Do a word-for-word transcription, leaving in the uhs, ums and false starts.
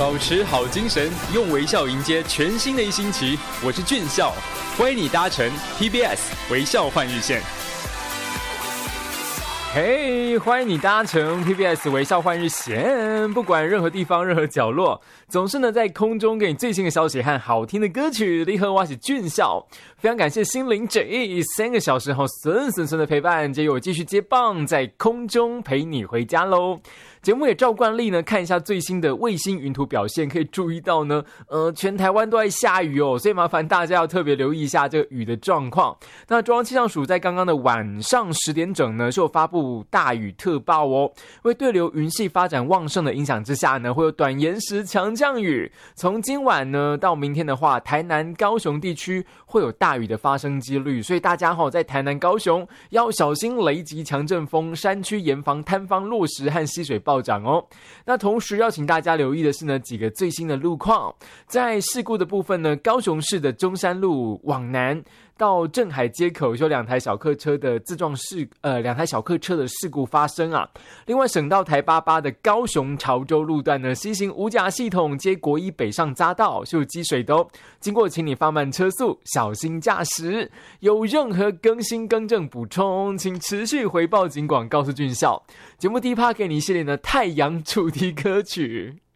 保持好精神，用微笑迎接全新的一星期。我是俊孝，欢迎你搭乘 T B S 微笑换日线。 嘿、hey, 欢迎你搭乘 T B S 微笑换日线，不管任何地方任何角落，总是呢在空中给你最新的消息和好听的歌曲。你好，我是俊孝，非常感谢心灵 J 三个小时后孙孙孙的陪伴，接由我继续接棒，在空中陪你回家喽。节目也照惯例呢，看一下最新的卫星云图表现，可以注意到呢，呃，全台湾都在下雨哦，所以麻烦大家要特别留意一下这个雨的状况。那中央气象署在刚刚的晚上十点整呢，是有发布大雨特报哦，因为对流云系发展旺盛的影响之下呢，会有短延时强降雨。从今晚呢到明天的话，台南、高雄地区会有大雨的发生几率，所以大家哈、哦、在台南、高雄要小心雷击、强阵风，山区严防坍方落石和溪水暴涨哦。那同时要请大家留意的是呢，几个最新的路况。在事故的部分呢，高雄市的中山路往南到镇海街口有两台小客车的自撞事，呃，两台小客车的事故发生啊。另外，省道台八八的高雄潮州路段呢，西行五甲系统接国一北上匝道是有积水的哦，经过请你放慢车速，小心驾驶。有任何更新更正补充，请持续回报警广告诉俊孝。节目第一趴给你一系列的太阳主题歌曲。